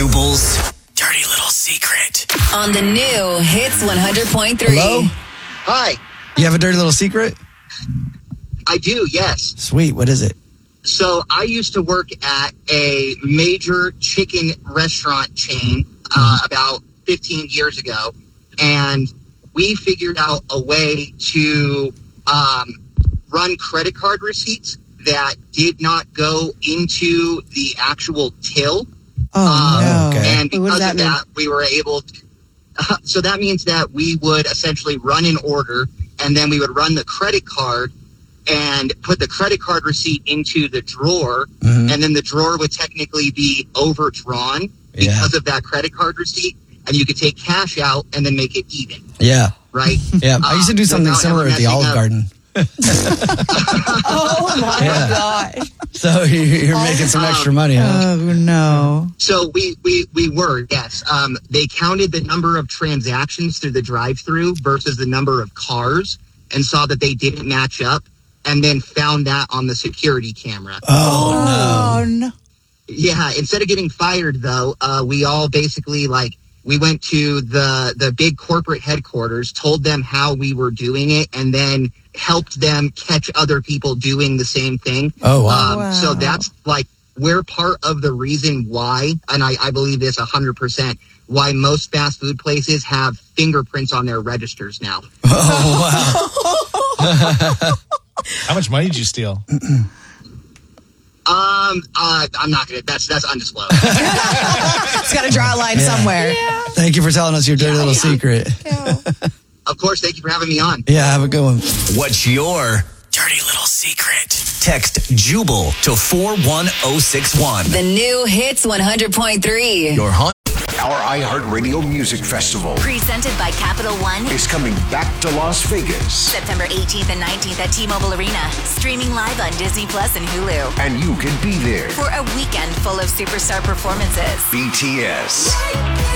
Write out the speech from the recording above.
Jubal's dirty little secret. On the new Hits 100.3. Hello? Hi. You have a dirty little secret? I do, yes. Sweet. What is it? So I used to work at a major chicken restaurant chain about 15 years ago, and we figured out a way to run credit card receipts that did not go into the actual till. Oh, no. Okay. And because of that, we were able to, so that means that we would essentially run an order, and then we would run the credit card and put the credit card receipt into the drawer, and then the drawer would technically be overdrawn because of that credit card receipt, and you could take cash out and then make it even. Yeah. Right? Yeah. I used to do something similar at the Olive Garden. Oh, my gosh. So you're making some extra money, huh? Oh, no. So we were, yes. They counted the number of transactions through the drive-thru versus the number of cars and saw that they didn't match up, and then found that on the security camera. Oh, no. Yeah, instead of getting fired, though, we all basically, we went to the big corporate headquarters, told them how we were doing it, and then helped them catch other people doing the same thing. Oh, wow. So that's, we're part of the reason why, and I believe this 100%, why most fast food places have fingerprints on their registers now. Oh, wow. How much money did you steal? I'm not gonna. That's undisclosed. It's got to draw a line somewhere. Yeah. Thank you for telling us your dirty little secret. Of course. Thank you for having me on. Yeah, have a good one. What's your dirty little secret? Text Jubal to 41061. The new Hits 100.3. Your haunt. Our iHeartRadio Music Festival Presented by Capital One. is coming back to Las Vegas. September 18th and 19th at T-Mobile Arena. Streaming live on Disney Plus and Hulu. And you can be there. For a weekend full of superstar performances. BTS.